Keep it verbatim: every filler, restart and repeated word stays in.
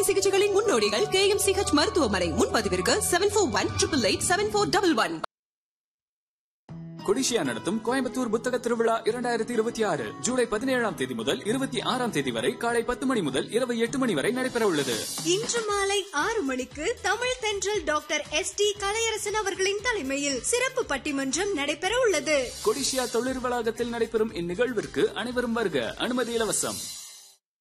சிகிச்சைகளின் முன்னோடிகள் K M C H மருத்துவமனை. முன்பதிவிற்கு seven four one triple eight seven four double one. CODISSIA நடத்தும் கோயம்புத்தூர் புத்தக திருவிழா இரண்டாயிரத்தி இருபத்தி ஆறு ஜூலை பதினேழாம் தேதி முதல் இருபத்தி ஆறாம் தேதி வரை காலை பத்து மணி முதல் இரவு எட்டு மணி வரை நடைபெற உள்ளது. இன்று மாலை ஆறு மணிக்கு தமிழ் தென்றல் டாக்டர் எஸ் டி கலையரசன் அவர்களின் தலைமையில் சிறப்பு பட்டிமன்றம் நடைபெற உள்ளது. கொடிஷியா தொழில் வளாகத்தில் நடைபெறும் இந்நிகழ்விற்கு அனைவரும் வருக. அனுமதி இலவசம்.